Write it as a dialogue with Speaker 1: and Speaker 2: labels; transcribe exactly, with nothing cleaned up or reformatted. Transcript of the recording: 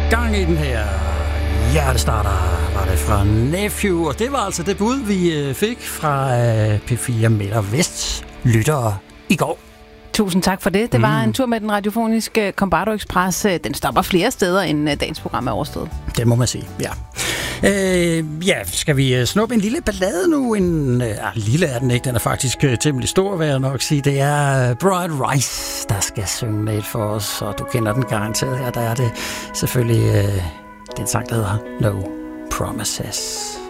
Speaker 1: gang i den her hjertestarter, var det fra Nephew, og det var altså det bud, vi fik fra P fire Midt og Vest lyttere i går.
Speaker 2: Tusind tak for det. Det var
Speaker 1: mm.
Speaker 2: en tur med den radiofoniske Combardo Express. Den stopper flere steder, end dagens program er overstået.
Speaker 1: Det må man sige, ja. Øh, ja, skal vi snuppe en lille ballade nu? En, øh, lille er den ikke, den er faktisk øh, temmelig stor, vil jeg nok sige. Det er Brian Rice, der skal synge lidt for os, og du kender den garanteret her. Der er det selvfølgelig øh, den sang, der hedder No Promises.